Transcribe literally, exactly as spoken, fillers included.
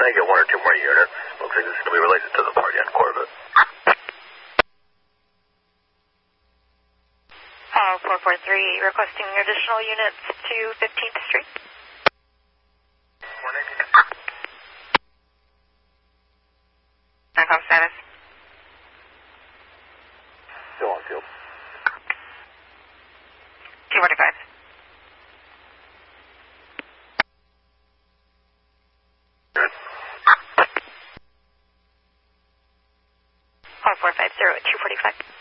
I get one or two more units. Looks like this is going to be related to the party on Corbett. Uh, four four three, requesting additional units to fifteenth Street. Morning. Info status. Still on field. two forty-five. Good. four four five zero at two forty-five.